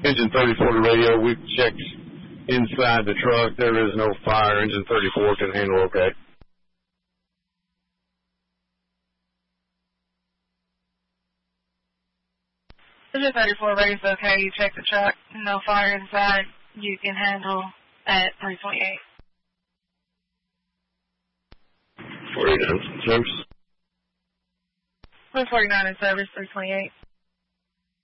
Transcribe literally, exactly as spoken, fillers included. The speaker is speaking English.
Engine thirty-four to radio, we've checked inside the truck. There is no fire. Engine thirty-four can handle okay. Engine thirty-four radio's okay. You checked the truck. No fire inside. You can handle at three twenty-eight. forty-nine, service. one forty-nine in service, three twenty-eight.